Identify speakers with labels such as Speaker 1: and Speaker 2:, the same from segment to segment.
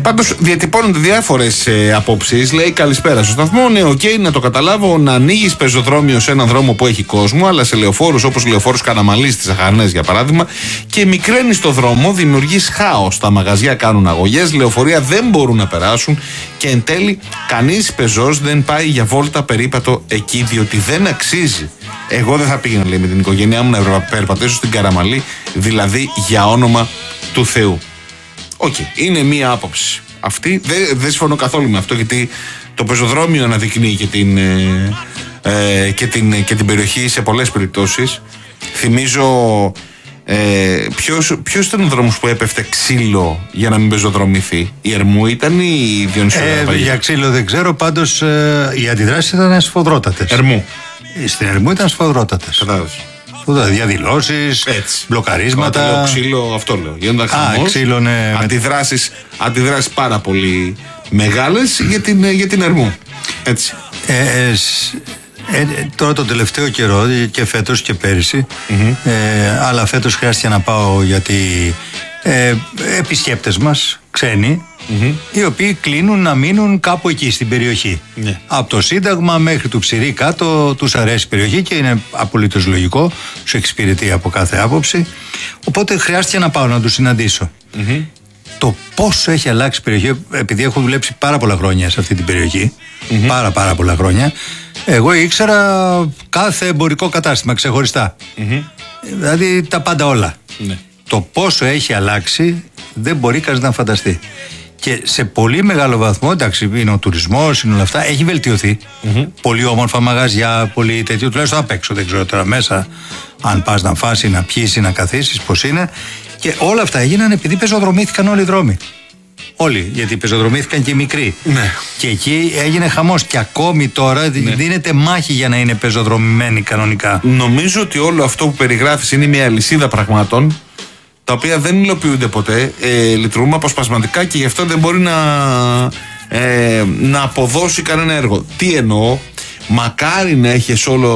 Speaker 1: Πάντως διατυπώνονται διάφορες απόψεις. Λέει καλησπέρα στο σταθμό. Ναι, οκ, να το καταλάβω. Να ανοίγεις πεζοδρόμιο σε έναν δρόμο που έχει κόσμο, αλλά σε λεωφόρους όπως λεωφόρους Καναμαλής στις Αχαρνές για παράδειγμα, και μικραίνεις το δρόμο, δημιουργείς χάος. Τα μαγαζιά κάνουν αγωγές, λεωφορεία δεν μπορούν να περάσουν και εν τέλει κανείς πεζός δεν πάει για βόλτα περίπατο εκεί, διότι δεν αξίζει. Εγώ δεν θα πήγαινα, λέει, με την οικογένειά μου να περπατήσω στην Καραμαλή, δηλαδή για όνομα του Θεού. Οκ, είναι μία άποψη αυτή. Δεν συμφωνώ καθόλου με αυτό, γιατί το πεζοδρόμιο αναδεικνύει και την περιοχή σε πολλές περιπτώσεις. Θυμίζω ποιος ήταν ο δρόμος που έπεφτε ξύλο για να μην πεζοδρομηθεί? Η Ερμού ήταν ή η Διονυσιώτα?
Speaker 2: Για ξύλο δεν ξέρω, πάντως οι αντιδράσεις ήταν σφοδρότατες.
Speaker 1: Ερμού.
Speaker 2: Στην Ερμού ήταν σφοδρότατες.
Speaker 1: Κατάλαβες.
Speaker 2: Διαδηλώσεις, μπλοκαρίσματα.
Speaker 1: Όταν λέω ξύλο, αυτό λέω. Γίνονταν χαμός.
Speaker 2: Ξύλο, ναι.
Speaker 1: Αντιδράσεις πάρα πολύ μεγάλες για την Ερμού. Έτσι.
Speaker 2: Τώρα τον τελευταίο καιρό, και φέτος και πέρυσι, αλλά φέτος χρειάστηκε να πάω γιατί επισκέπτες μας, ξένοι, οι οποίοι κλείνουν να μείνουν κάπου εκεί στην περιοχή.
Speaker 1: Ναι.
Speaker 2: Από το Σύνταγμα μέχρι του Ψηρή κάτω, τους αρέσει η περιοχή και είναι απολύτως λογικό, τους εξυπηρετεί από κάθε άποψη. Οπότε χρειάστηκε να πάω να τους συναντήσω. Το πόσο έχει αλλάξει η περιοχή, επειδή έχω δουλέψει πάρα πολλά χρόνια σε αυτή την περιοχή, πάρα πολλά χρόνια, εγώ ήξερα κάθε εμπορικό κατάστημα ξεχωριστά. Δηλαδή τα πάντα όλα.
Speaker 1: Ναι.
Speaker 2: Το πόσο έχει αλλάξει δεν μπορεί κανείς να φανταστεί. Και σε πολύ μεγάλο βαθμό, εντάξει, είναι ο τουρισμός, είναι όλα αυτά, έχει βελτιωθεί. Πολύ όμορφα μαγαζιά, πολύ τέτοιο, τουλάχιστον απ' έξω, δεν ξέρω τώρα μέσα, αν πας να φας ή να πιείς ή να καθίσεις, πώς είναι. Και όλα αυτά έγιναν επειδή πεζοδρομήθηκαν όλοι οι δρόμοι. Όλοι, γιατί πεζοδρομήθηκαν και οι μικροί.
Speaker 1: Ναι.
Speaker 2: Και εκεί έγινε χαμός. Και ακόμη τώρα δίνεται μάχη για να είναι πεζοδρομημένοι κανονικά.
Speaker 1: Νομίζω ότι όλο αυτό που περιγράφεις είναι μια αλυσίδα πραγμάτων, τα οποία δεν υλοποιούνται ποτέ, λειτουργούν αποσπασματικά και γι' αυτό δεν μπορεί να αποδώσει κανένα έργο. Τι εννοώ? Μακάρι να έχεις όλο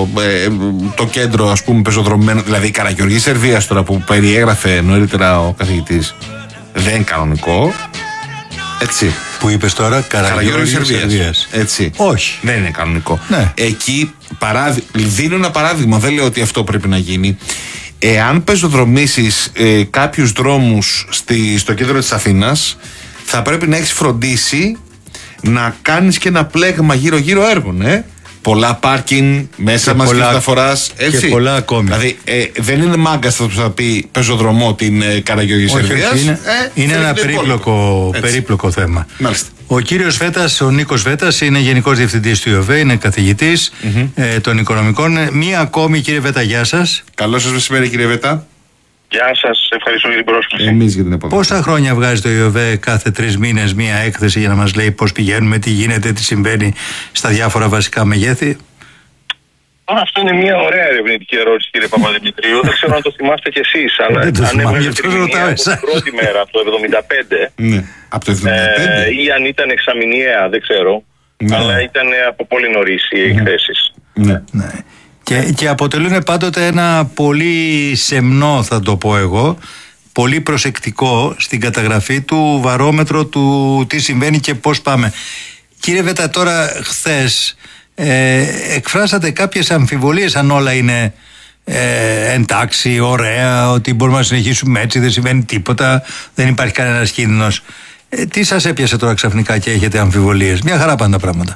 Speaker 1: το κέντρο, ας πούμε, πεζοδρομημένο, δηλαδή η Καραγιοργή Σερβίας τώρα που περιέγραφε νωρίτερα ο καθηγητής, δεν είναι κανονικό. Έτσι.
Speaker 2: Που είπες τώρα, Καραγιοργή Σερβίας.
Speaker 1: Έτσι.
Speaker 2: Όχι.
Speaker 1: Δεν είναι κανονικό.
Speaker 2: Ναι.
Speaker 1: Εκεί δίνω ένα παράδειγμα, δεν λέω ότι αυτό πρέπει να γίνει. Εάν πεζοδρομήσεις κάποιους δρόμους στο κέντρο της Αθήνας, θα πρέπει να έχεις φροντίσει να κάνεις και ένα πλέγμα γύρω-γύρω έργων. Πολλά πάρκινγκ, μέσα μας μεταφοράς, έτσι.
Speaker 2: Και πολλά ακόμη.
Speaker 1: Δηλαδή δεν είναι μάγκας αυτό που θα πει πεζοδρομό την Καραγιοργή Σερβίας.
Speaker 2: Είναι ένα περίπλοκο θέμα.
Speaker 1: Μάλιστα.
Speaker 2: Ο κύριος Βέτας, ο Νίκος Βέτας, είναι γενικός διευθυντής του ΙΟΒΕ, είναι καθηγητής των οικονομικών. Μία ακόμη, κύριε Βέτα, γεια σας.
Speaker 1: Καλό σας μεσημέρι, κύριε Βέτα.
Speaker 3: Γεια σας, ευχαριστώ για την πρόσκληση.
Speaker 1: Εμείς για την επόμενη.
Speaker 2: Πόσα χρόνια βγάζει το ΙΟΒΕ κάθε 3 μήνες μία έκθεση για να μας λέει πώς πηγαίνουμε, τι γίνεται, τι συμβαίνει στα διάφορα βασικά μεγέθη?
Speaker 3: Αυτό είναι μια ωραία ερευνητική ερώτηση, κύριε Παπαδημητρίου. Δεν ξέρω αν το θυμάστε κι εσείς, αλλά
Speaker 2: δεν το θυμάμαι, γι' αυτό ρωτάω
Speaker 3: από την πρώτη μέρα, από το 1975.
Speaker 1: Ναι, από το 1975.
Speaker 3: Ή αν ήταν εξαμηνιαία, δεν ξέρω.
Speaker 1: Ναι.
Speaker 3: Αλλά ήταν από πολύ νωρίς οι εκθέσεις.
Speaker 1: Ναι.
Speaker 2: Ναι. Και αποτελούν πάντοτε ένα πολύ σεμνό, θα το πω εγώ, πολύ προσεκτικό στην καταγραφή του βαρόμετρο του τι συμβαίνει και πώς πάμε. Κύριε Βέτα, τώρα χθες εκφράσατε κάποιες αμφιβολίες αν όλα είναι εντάξει, ωραία, ότι μπορούμε να συνεχίσουμε έτσι, δεν συμβαίνει τίποτα, δεν υπάρχει κανένας κίνδυνος. Τι σας έπιασε τώρα ξαφνικά και έχετε αμφιβολίες? Μια χαρά πάνε τα πράγματα.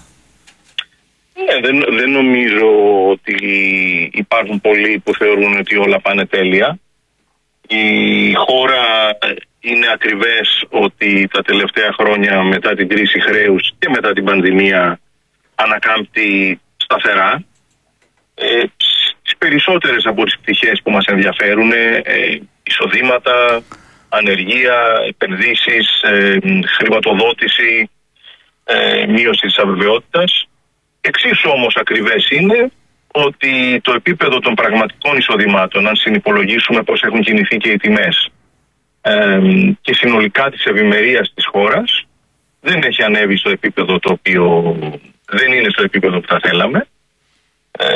Speaker 3: Ναι, δεν νομίζω ότι υπάρχουν πολλοί που θεωρούν ότι όλα πάνε τέλεια. Η χώρα είναι ακριβές ότι τα τελευταία χρόνια μετά την κρίση χρέους και μετά την πανδημία ανακάμπτει σταθερά. Τις περισσότερες από τις πτυχές που μας ενδιαφέρουν, εισοδήματα, ανεργία, επενδύσεις, χρηματοδότηση, μείωση της αβεβαιότητας. Εξίσου όμως ακριβές είναι ότι το επίπεδο των πραγματικών εισοδημάτων, αν συνυπολογίσουμε πώς έχουν κινηθεί και οι τιμές και συνολικά της ευημερίας της χώρας, δεν έχει ανέβει στο επίπεδο το οποίο δεν είναι στο επίπεδο που θα θέλαμε.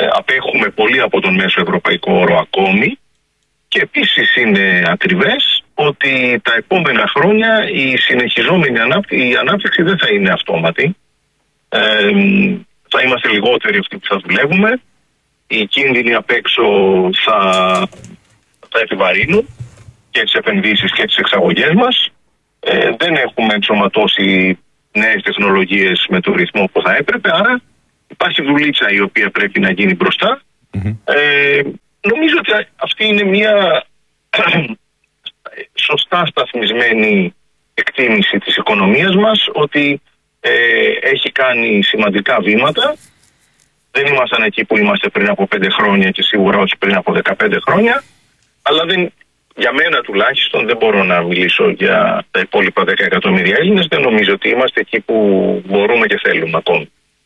Speaker 3: Απέχουμε πολύ από τον μέσο ευρωπαϊκό όρο ακόμη και επίσης είναι ακριβές ότι τα επόμενα χρόνια η συνεχιζόμενη ανάπτυξη δεν θα είναι αυτόματη. Θα είμαστε λιγότεροι αυτοί που θα δουλεύουμε. Οι κίνδυνοι απ' έξω θα επιβαρύνουν και τις επενδύσεις και τις εξαγωγές μας. Δεν έχουμε ενσωματώσει νέες τεχνολογίες με το ρυθμό που θα έπρεπε, άρα υπάρχει δουλίτσα η οποία πρέπει να γίνει μπροστά. Νομίζω ότι αυτή είναι μια σωστά σταθμισμένη εκτίμηση της οικονομίας μας, ότι έχει κάνει σημαντικά βήματα. Δεν ήμασταν εκεί που είμαστε πριν από 5 χρόνια και σίγουρα όχι πριν από 15 χρόνια, αλλά για μένα τουλάχιστον, δεν μπορώ να μιλήσω για τα υπόλοιπα 10 εκατομμύρια Έλληνες, δεν νομίζω ότι είμαστε εκεί που μπορούμε και θέλουμε ακόμη.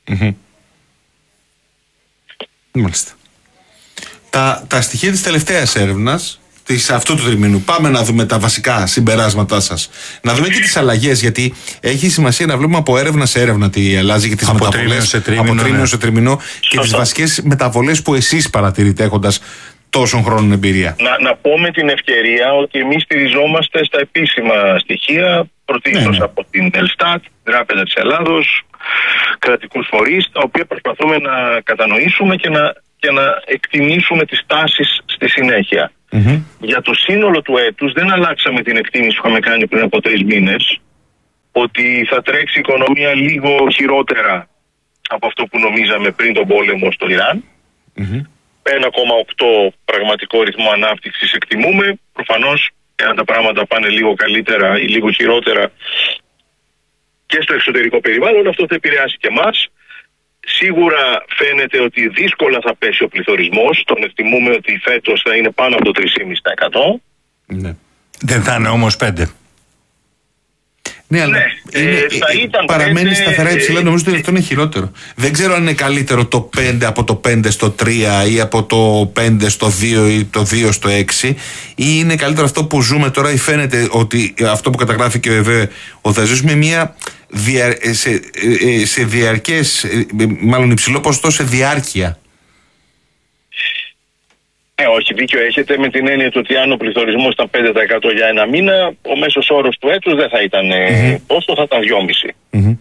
Speaker 1: Μάλιστα. Τα στοιχεία της τελευταίας έρευνας, αυτού του τριμήνου, πάμε να δούμε τα βασικά συμπεράσματά σας. Να δούμε και τις αλλαγές, γιατί έχει σημασία να βλέπουμε από έρευνα σε έρευνα τι αλλάζει και τις μεταβολές από τρίμηνο σε τρίμηνο και τις βασικές μεταβολές που εσείς παρατηρείτε έχοντας τόσων χρόνων εμπειρία. Να
Speaker 3: πω με την ευκαιρία ότι εμείς στηριζόμαστε στα επίσημα στοιχεία, πρωτίστως από την Ελστάτ, την Τράπεζα της Ελλάδος, κρατικούς φορείς, τα οποία προσπαθούμε να κατανοήσουμε και να εκτιμήσουμε τις τάσεις στη συνέχεια. Για το σύνολο του έτους δεν αλλάξαμε την εκτίμηση που είχαμε κάνει πριν από 3 μήνες, ότι θα τρέξει η οικονομία λίγο χειρότερα από αυτό που νομίζαμε πριν τον πόλεμο στο Ιράν. 1,8 πραγματικό ρυθμό ανάπτυξης εκτιμούμε. Προφανώς, εάν τα πράγματα πάνε λίγο καλύτερα ή λίγο χειρότερα και στο εξωτερικό περιβάλλον, αυτό θα επηρεάσει και εμάς. Σίγουρα φαίνεται ότι δύσκολα θα πέσει ο πληθωρισμός. Τον εκτιμούμε ότι φέτος θα είναι πάνω από το 3,5%.
Speaker 1: Ναι.
Speaker 2: Δεν θα είναι όμως 5%.
Speaker 1: Ναι, αλλά παραμένει σταθερά υψηλά. Νομίζω ότι αυτό είναι χειρότερο. Δεν ξέρω αν είναι καλύτερο το 5 από το 5 στο 3 ή από το 5 στο 2 ή το 2 στο 6, ή είναι καλύτερο αυτό που ζούμε τώρα, ή φαίνεται ότι αυτό που καταγράφει και βέβαια ο Δαζής με μια σε διαρκές, μάλλον υψηλό ποσοστό σε διάρκεια.
Speaker 3: Όχι, δίκιο έχετε, με την έννοια του ότι αν ο πληθωρισμός ήταν 5% για ένα μήνα, ο μέσος όρος του έτους δεν θα ήταν τόσο, θα ήταν 2,5%.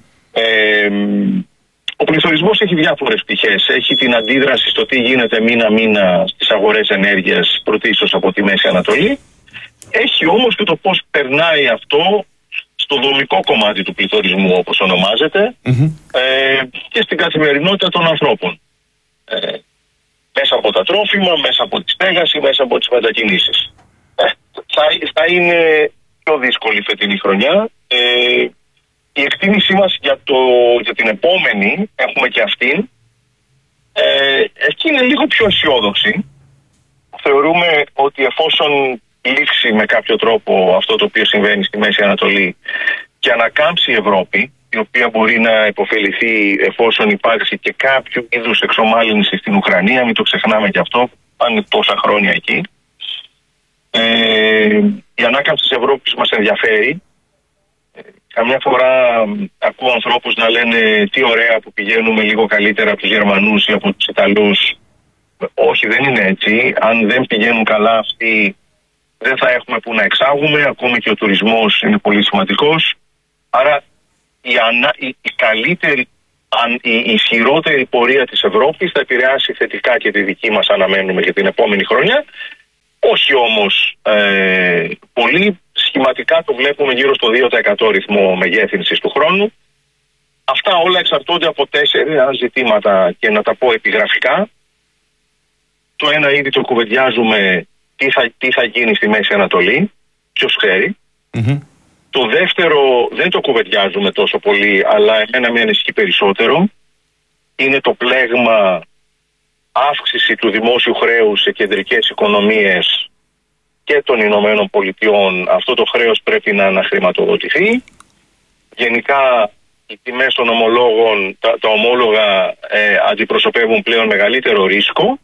Speaker 3: Ο πληθωρισμός έχει διάφορες πτυχές. Έχει την αντίδραση στο τι γίνεται μήνα-μήνα στις αγορές ενέργειας, πρωτίστως από τη Μέση Ανατολή. Έχει όμως και το πώς περνάει αυτό στο δομικό κομμάτι του πληθωρισμού, όπως ονομάζεται, και στην καθημερινότητα των ανθρώπων. Μέσα από τα τρόφιμα, μέσα από τη στέγαση, μέσα από τις μετακινήσεις. Θα είναι πιο δύσκολη φετινή χρονιά. Η εκτίμησή μας για την επόμενη, έχουμε και αυτήν, εκεί είναι λίγο πιο αισιόδοξη. Θεωρούμε ότι εφόσον λήξει με κάποιο τρόπο αυτό το οποίο συμβαίνει στη Μέση Ανατολή και ανακάμψει η Ευρώπη, η οποία μπορεί να υποφεληθεί εφόσον υπάρξει και κάποιο είδους εξομάλυνση στην Ουκρανία, μην το ξεχνάμε και αυτό, πάνε τόσα χρόνια εκεί. Η ανάκαμψη της Ευρώπης μας ενδιαφέρει. Καμιά φορά ακούω ανθρώπους να λένε τι ωραία που πηγαίνουμε λίγο καλύτερα από τους Γερμανούς ή από τους Ιταλούς. Όχι, δεν είναι έτσι. Αν δεν πηγαίνουν καλά αυτοί, δεν θα έχουμε που να εξάγουμε. Ακόμη και ο τουρισμός είναι πολύ σημαντικός. Άρα η ισχυρότερη πορεία της Ευρώπης θα επηρεάσει θετικά και τη δική μας, αναμένουμε, για την επόμενη χρονιά. Όχι όμως πολύ. Σχηματικά το βλέπουμε γύρω στο 2% ρυθμό μεγέθυνσης του χρόνου. Αυτά όλα εξαρτώνται από 4 ζητήματα και να τα πω επιγραφικά. Το ένα ήδη το κουβεντιάζουμε, τι θα γίνει στη Μέση Ανατολή, ποιος ξέρει. Το δεύτερο δεν το κουβεντιάζουμε τόσο πολύ, αλλά εμένα με ανησυχεί περισσότερο. Είναι το πλέγμα αύξηση του δημόσιου χρέους σε κεντρικές οικονομίες και των Ηνωμένων Πολιτειών. Αυτό το χρέος πρέπει να αναχρηματοδοτηθεί. Γενικά οι τιμές των ομολόγων, τα ομόλογα αντιπροσωπεύουν πλέον μεγαλύτερο ρίσκο.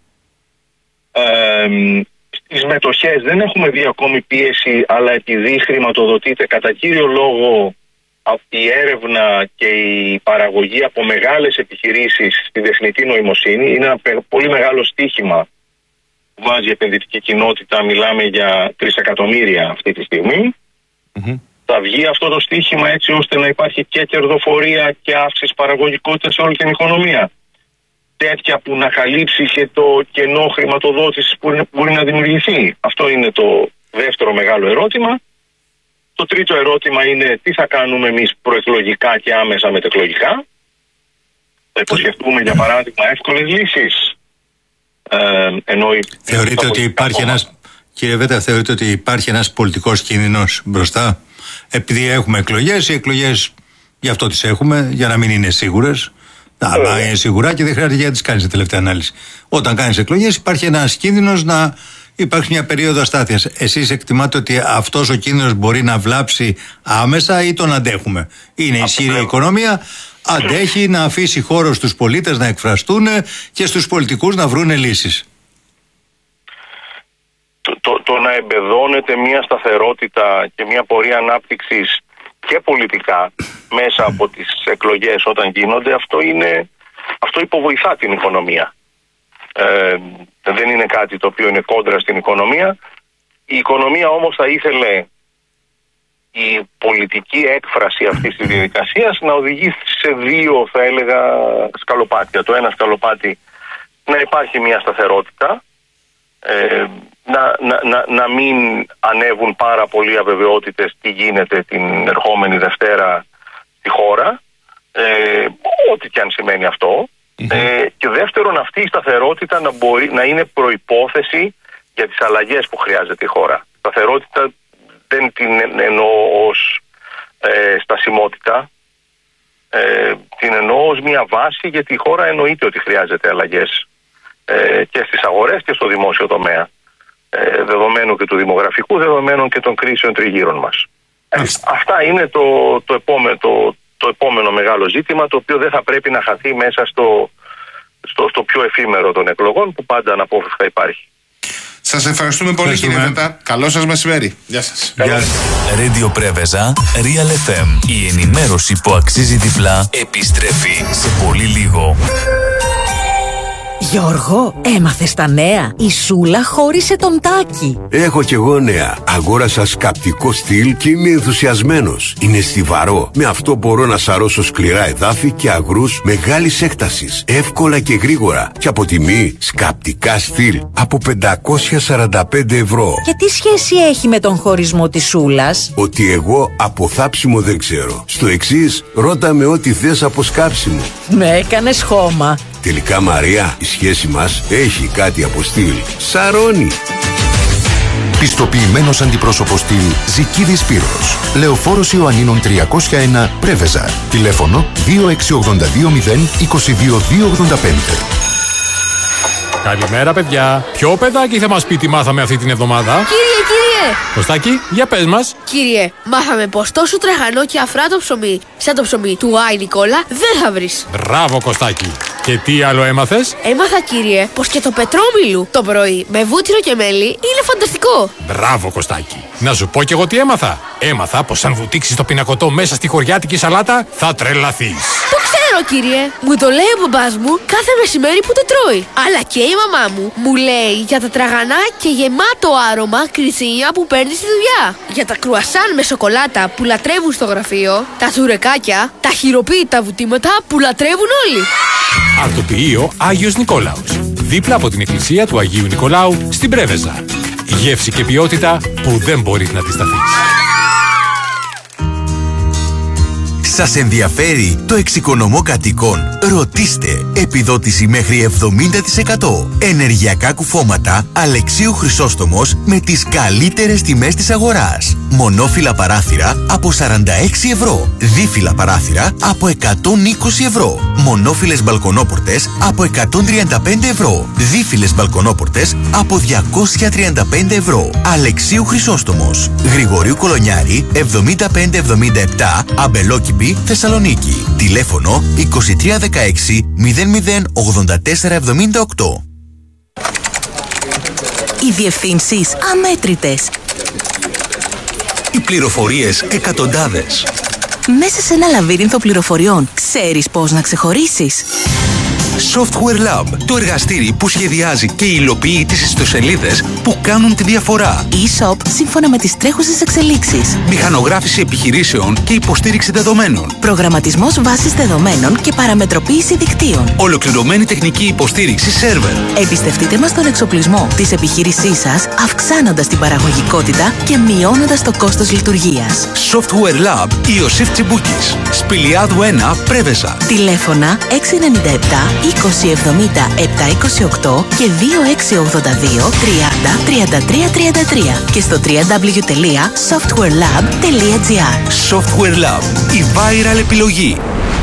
Speaker 3: Στις μετοχές δεν έχουμε δει ακόμη πίεση, αλλά επειδή χρηματοδοτείται κατά κύριο λόγο η έρευνα και η παραγωγή από μεγάλες επιχειρήσεις στη τεχνητή νοημοσύνη, είναι ένα πολύ μεγάλο στοίχημα βάζει η επενδυτική κοινότητα, μιλάμε για 3 εκατομμύρια αυτή τη στιγμή. Θα βγει αυτό το στοίχημα έτσι ώστε να υπάρχει και κερδοφορία και αύξηση παραγωγικότητας σε όλη την οικονομία. Τέτοια που να καλύψει και το κενό χρηματοδότησης που μπορεί να δημιουργηθεί. Αυτό είναι το δεύτερο μεγάλο ερώτημα. Το τρίτο ερώτημα είναι τι θα κάνουμε εμείς προεκλογικά και άμεσα μετεκλογικά. Θα υποσχεθούμε για παράδειγμα εύκολες λύσεις.
Speaker 2: Θεωρείτε ότι υπάρχει ένας, κύριε Βέτα, θεωρείτε ότι υπάρχει ένας πολιτικός κίνδυνος μπροστά? Επειδή έχουμε εκλογές, οι εκλογές γι' αυτό τις έχουμε, για να μην είναι σίγουρες. Να είναι σίγουρα και δεν χρειάζεται να τις κάνεις σε τελευταία ανάλυση. Όταν κάνεις εκλογές υπάρχει ένας κίνδυνος να υπάρχει μια περίοδο αστάθειας. Εσείς εκτιμάτε ότι αυτός ο κίνδυνος μπορεί να βλάψει άμεσα ή τον αντέχουμε? Είναι ισχυρή η οικονομία, αντέχει να αφήσει χώρο στους πολίτες να εκφραστούν και στους πολιτικούς να βρουν λύσεις.
Speaker 3: Το να εμπεδώνεται μια σταθερότητα και μια πορεία ανάπτυξης και πολιτικά μέσα από τις εκλογές όταν γίνονται, αυτό υποβοηθά την οικονομία. Δεν είναι κάτι το οποίο είναι κόντρα στην οικονομία. Η οικονομία όμως θα ήθελε η πολιτική έκφραση αυτής της διαδικασίας να οδηγήσει σε 2, θα έλεγα, σκαλοπάτια. Το ένα σκαλοπάτι να υπάρχει μια σταθερότητα, να μην ανέβουν πάρα πολλοί αβεβαιότητες τι γίνεται την ερχόμενη Δευτέρα στη χώρα, ό,τι και αν σημαίνει αυτό. Και δεύτερον, αυτή η σταθερότητα να είναι προϋπόθεση για τις αλλαγές που χρειάζεται η χώρα. Σταθερότητα δεν την εννοώ ως στασιμότητα, την εννοώ ως μια βάση, γιατί η χώρα εννοείται ότι χρειάζεται αλλαγές και στις αγορές και στο δημόσιο τομέα, δεδομένου και του δημογραφικού, δεδομένων και των κρίσεων τριγύρων μας. Αυτά είναι το επόμενο μεγάλο ζήτημα, το οποίο δεν θα πρέπει να χαθεί μέσα στο πιο εφήμερο των εκλογών, που πάντα αναπόφευκτα υπάρχει.
Speaker 1: Σας ευχαριστούμε πολύ, κύριε Βέτα. Καλό σας μεσημέρι. Γεια σας.
Speaker 4: Radio Πρέβεζα, Real FM. Η ενημέρωση που αξίζει διπλά επιστρέφει σε πολύ λίγο.
Speaker 5: Γιώργο, έμαθες τα νέα? Η Σούλα χώρισε τον Τάκη.
Speaker 6: Έχω κι εγώ νέα. Αγόρασα σκαπτικό στυλ και είμαι ενθουσιασμένος. Είναι στιβαρό. Με αυτό μπορώ να σαρώσω σκληρά εδάφη και αγρούς μεγάλης έκτασης. Εύκολα και γρήγορα. Και από τιμή σκαπτικά στυλ από 545 ευρώ.
Speaker 5: Και τι σχέση έχει με τον χωρισμό της Σούλας?
Speaker 6: Ότι εγώ από θάψιμο δεν ξέρω. Στο εξής, ρώτα με ό,τι θες από σκάψιμο.
Speaker 5: Με έκανες χώμα.
Speaker 6: Τελικά, Μαρία, η σχέση μας έχει κάτι από στυλ. Σαρώνει.
Speaker 7: Πιστοποιημένος αντιπρόσωπος στυλ Ζικίδης Σπύρος. Λεωφόρος Ιωαννίνων 301 Πρέβεζα. Τηλέφωνο 2682 022 285.
Speaker 8: Καλημέρα, παιδιά. Ποιο παιδάκι θα μας πει τι μάθαμε αυτή την εβδομάδα?
Speaker 9: Κύριε!
Speaker 8: Κωστάκη, για πες μας.
Speaker 9: Κύριε, μάθαμε πως τόσο τραχανό και αφράτο ψωμί, σαν το ψωμί του Άι Νικόλα, δεν θα βρεις.
Speaker 8: Μπράβο, Κωστάκη. Και τι άλλο έμαθες?
Speaker 9: Έμαθα, κύριε, πως και το πετρόμιλου το πρωί με βούτυρο και μέλι είναι φανταστικό.
Speaker 8: Μπράβο, Κωστάκη. Να σου πω κι εγώ τι έμαθα. Έμαθα πως αν βουτήξεις το πινακωτό μέσα στη χωριάτικη σαλάτα, θα τρελαθείς.
Speaker 9: Το ξέρω, κύριε. Μου το λέει ο μπαμπάς μου κάθε μεσημέρι που το τρώει. Αλλά και η μαμά μου λέει για τα τραγανά και γεμάτο άρωμα κριτσίνια που παίρνει στη δουλειά. Για τα κρουασάν με σοκολάτα που λατρεύουν στο γραφείο. Τα τουρεκάκια, τα χειροποίητα βουτήματα που λατρεύουν όλοι.
Speaker 8: Αρτοποιείο Άγιος Νικόλαος. Δίπλα από την εκκλησία του Αγίου Νικολάου στην Πρέβεζα. Γεύση και ποιότητα που δεν μπορείς να αντισταθείς.
Speaker 4: Σας ενδιαφέρει το εξοικονομώ κατοικών? Ρωτήστε. Επιδότηση μέχρι 70%. Ενεργειακά κουφώματα Αλεξίου Χρυσόστομος με τις καλύτερες τιμές της αγοράς. Μονόφυλλα παράθυρα από 46 ευρώ. Δίφυλλα παράθυρα από 120 ευρώ. Μονόφυλλες μπαλκονόπορτες από 135 ευρώ. Δίφυλλες μπαλκονόπορτες από 235 ευρώ. Αλεξίου Χρυσόστομος. Γρηγορίου Κολονιάρη 7577 Αμπελόκηπη, Θεσσαλονίκη. Τηλέφωνο 2316 008478.
Speaker 5: Οι διευθύνσεις αμέτρητες.
Speaker 4: Οι πληροφορίες εκατοντάδες.
Speaker 5: Μέσα σε ένα λαβύρινθο πληροφοριών, ξέρεις πώς να ξεχωρίσεις?
Speaker 10: Software Lab, το εργαστήρι που σχεδιάζει και υλοποιεί τις ιστοσελίδες που κάνουν τη διαφορά.
Speaker 11: E-shop σύμφωνα με τις τρέχουσες εξελίξεις.
Speaker 10: Μηχανογράφηση επιχειρήσεων και υποστήριξη δεδομένων.
Speaker 11: Προγραμματισμός βάσης δεδομένων και παραμετροποίηση δικτύων.
Speaker 10: Ολοκληρωμένη τεχνική υποστήριξη σερβερ.
Speaker 11: Εμπιστευτείτε μας τον εξοπλισμό της επιχείρησής σας, αυξάνοντας την παραγωγικότητα και μειώνοντας το κόστος λειτουργίας.
Speaker 10: Software Lab Ιωσήφ Τσιμπούκης. Σπηλιάδου 1, Πρέβεζα.
Speaker 11: Τηλέφωνα 697 2070 728 και 2682 30 33 33 και στο www.softwarelab.gr.
Speaker 10: Software Lab, η viral επιλογή.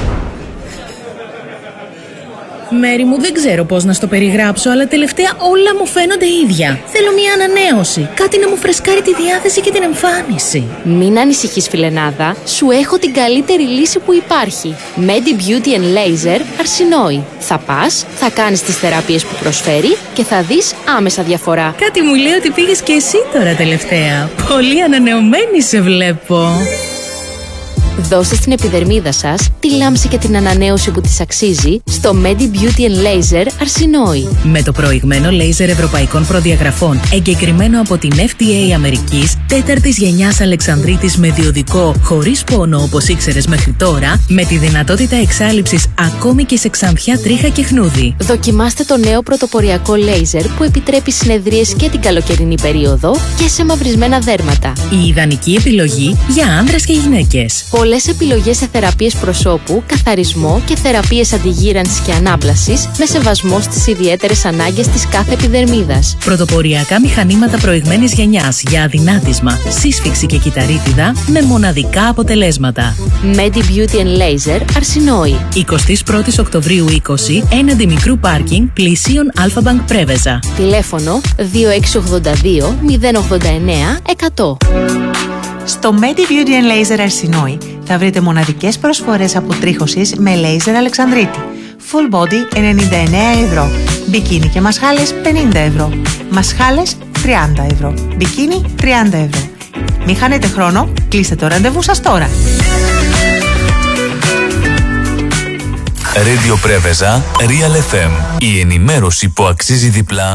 Speaker 12: Μέρη μου, δεν ξέρω πώς να στο περιγράψω, αλλά τελευταία όλα μου φαίνονται ίδια. Θέλω μια ανανέωση. Κάτι να μου φρεσκάρει τη διάθεση και την εμφάνιση.
Speaker 13: Μην ανησυχείς, φιλενάδα. Σου έχω την καλύτερη λύση που υπάρχει. Medi Beauty and Laser Αρσινόη. Θα πας, θα κάνεις τις θεραπείες που προσφέρει και θα δεις άμεσα διαφορά.
Speaker 12: Κάτι μου λέει ότι πήγες και εσύ τώρα τελευταία. Πολύ ανανεωμένη σε βλέπω.
Speaker 13: Δώστε στην επιδερμίδα σας τη λάμψη και την ανανέωση που της αξίζει στο Medi Beauty and Laser Αρσινόη.
Speaker 12: Με το προηγμένο λέιζερ ευρωπαϊκών προδιαγραφών, εγκεκριμένο από την FDA Αμερικής, 4ης γενιάς Αλεξανδρίτης με διοδικό, χωρίς πόνο όπως ήξερες μέχρι τώρα, με τη δυνατότητα εξάλειψης ακόμη και σε ξανθιά, τρίχα και χνούδι.
Speaker 13: Δοκιμάστε το νέο πρωτοποριακό λέιζερ που επιτρέπει συνεδρίες και την καλοκαιρινή περίοδο και σε μαυρισμένα δέρματα.
Speaker 12: Η ιδανική επιλογή για άνδρες και γυναίκες.
Speaker 13: Πολλές επιλογές σε θεραπείες προσώπου, καθαρισμό και θεραπείες αντιγύρανσης και ανάπλασης με σεβασμό στις ιδιαίτερες ανάγκες της κάθε επιδερμίδας.
Speaker 12: Πρωτοποριακά μηχανήματα προηγμένης γενιάς για αδυνάτισμα, σύσφυξη και κυταρίτιδα με μοναδικά αποτελέσματα.
Speaker 13: Medi Beauty and Laser Αρσινόη.
Speaker 12: 21 Οκτωβρίου 20, έναντι μικρού πάρκινγκ πλησίων Αλφα-Bank Πρέβεζα.
Speaker 13: Τηλέφωνο 2682 089 100.
Speaker 14: Στο Medi Beauty and Laser Αρσινόη θα βρείτε μοναδικές προσφορές αποτρίχωσης με λέιζερ Αλεξανδρίτη. Full body 99 ευρώ. Μπικίνι και μασχάλες 50 ευρώ. Μασχάλες 30 ευρώ. Μπικίνι 30 ευρώ. Μην χάνετε χρόνο, κλείστε το ραντεβού σας τώρα.
Speaker 4: Radio Πρέβεζα, Real FM. Η ενημέρωση που αξίζει διπλά